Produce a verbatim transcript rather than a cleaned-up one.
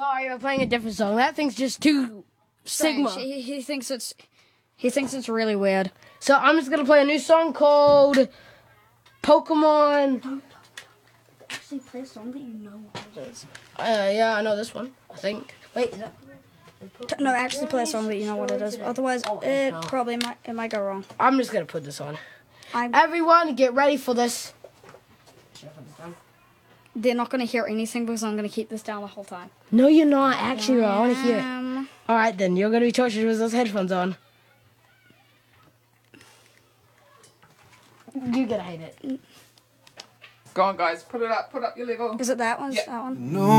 sorry, we're playing a different song. That thing's just too Sigma. He, he thinks it's he thinks it's really weird. So I'm just gonna play a new song called Pokemon. Don't actually play a song that you know what it is. Uh, yeah, I know this one. I think. Wait. Is that... No, actually play a song that you know what it is. Otherwise, Oh, it no. probably might it might go wrong. I'm just gonna put this on. I'm, Everyone, get ready for this. they're not gonna hear anything because I'm gonna keep this down the whole time. No, you're not. Actually, I want to hear it. Um, All right, then you're gonna be tortured with those headphones on. You're gonna hate it. Go on, guys. Put it up. Put up your Lego. Is it that one? Yeah. That one? No.